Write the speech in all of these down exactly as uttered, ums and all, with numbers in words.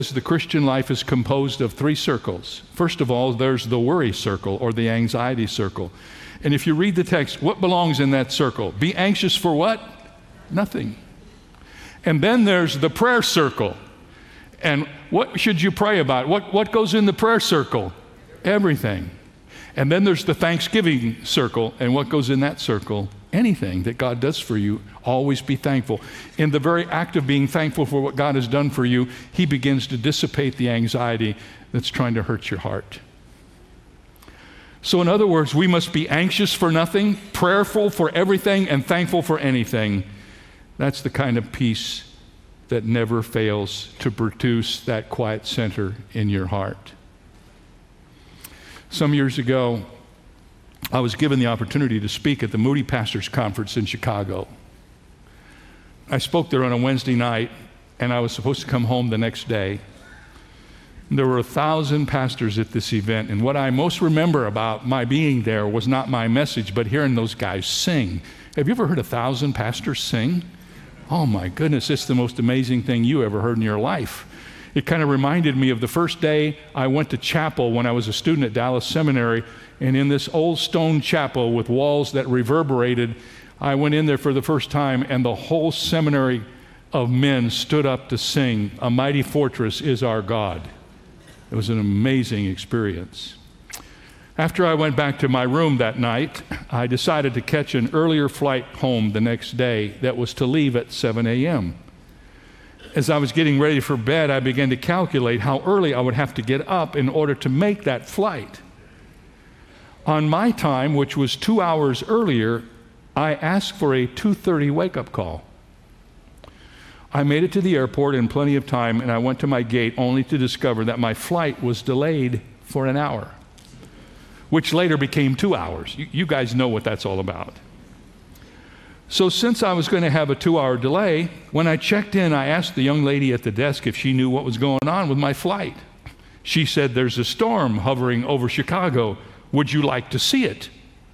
The Christian life is composed of three circles. First of all, there's the worry circle or the anxiety circle. And if you read the text, what belongs in that circle? Be anxious for what? Nothing. And then there's the prayer circle. And what should you pray about? What, what goes in the prayer circle? Everything. And then there's the thanksgiving circle. And what goes in that circle? Anything that God does for you, always be thankful. In the very act of being thankful for what God has done for you, He begins to dissipate the anxiety that's trying to hurt your heart. So in other words, we must be anxious for nothing, prayerful for everything, and thankful for anything. That's the kind of peace that never fails to produce that quiet center in your heart. Some years ago, I was given the opportunity to speak at the Moody Pastors Conference in Chicago. I spoke there on a Wednesday night, and I was supposed to come home the next day. There were a thousand pastors at this event, and what I most remember about my being there was not my message, but hearing those guys sing. Have you ever heard a thousand pastors sing? Oh my goodness, it's the most amazing thing you ever heard in your life. It kind of reminded me of the first day I went to chapel when I was a student at Dallas Seminary, and in this old stone chapel with walls that reverberated, I went in there for the first time, and the whole seminary of men stood up to sing, "A Mighty Fortress is Our God." It was an amazing experience. After I went back to my room that night, I decided to catch an earlier flight home the next day that was to leave at seven a.m. As I was getting ready for bed, I began to calculate how early I would have to get up in order to make that flight. On my time, which was two hours earlier, I asked for a two thirty wake-up call. I made it to the airport in plenty of time, and I went to my gate only to discover that my flight was delayed for an hour, which later became two hours. You, you guys know what that's all about. So since I was going to have a two-hour delay, when I checked in, I asked the young lady at the desk if she knew what was going on with my flight. She said, "There's a storm hovering over Chicago. Would you like to see it?"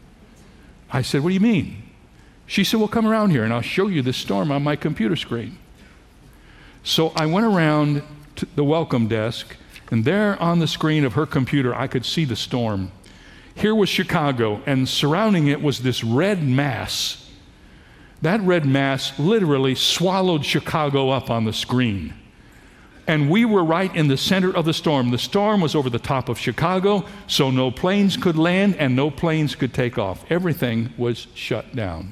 I said, "What do you mean?" She said, "Well, come around here and I'll show you this storm on my computer screen." So I went around to the welcome desk, and there on the screen of her computer, I could see the storm. Here was Chicago, and surrounding it was this red mass. That red mass literally swallowed Chicago up on the screen. And we were right in the center of the storm. The storm was over the top of Chicago, so no planes could land and no planes could take off. Everything was shut down.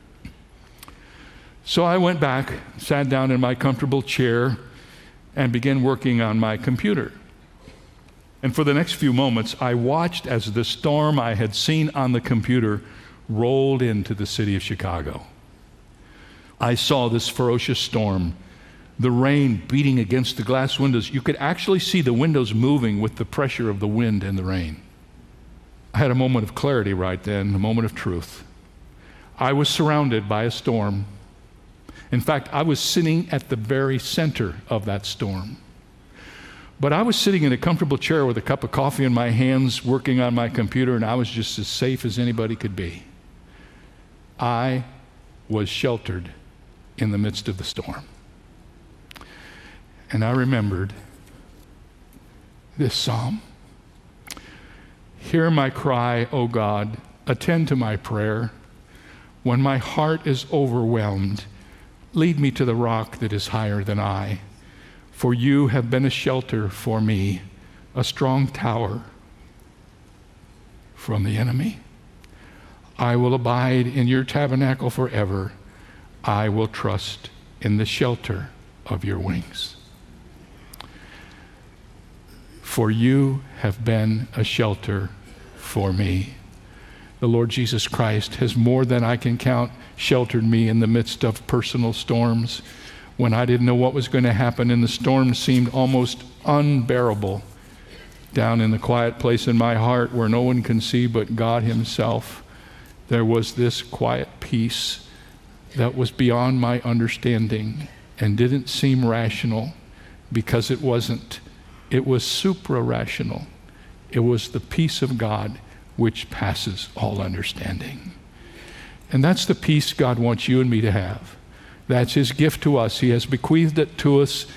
So I went back, sat down in my comfortable chair, and began working on my computer. And for the next few moments, I watched as the storm I had seen on the computer rolled into the city of Chicago. I saw this ferocious storm, the rain beating against the glass windows. You could actually see the windows moving with the pressure of the wind and the rain. I had a moment of clarity right then, a moment of truth. I was surrounded by a storm. In fact, I was sitting at the very center of that storm. But I was sitting in a comfortable chair with a cup of coffee in my hands, working on my computer, and I was just as safe as anybody could be. I was sheltered in the midst of the storm. And I remembered this psalm. "Hear my cry, O God, attend to my prayer. When my heart is overwhelmed, lead me to the rock that is higher than I. For you have been a shelter for me, a strong tower from the enemy. I will abide in your tabernacle forever. I will trust in the shelter of your wings. For you have been a shelter for me." The Lord Jesus Christ has more than I can count sheltered me in the midst of personal storms. When I didn't know what was going to happen and the storm seemed almost unbearable, down in the quiet place in my heart where no one can see but God Himself, there was this quiet peace that was beyond my understanding and didn't seem rational, because it wasn't. It was supra-rational. It was the peace of God which passes all understanding. And that's the peace God wants you and me to have. That's His gift to us. He has bequeathed it to us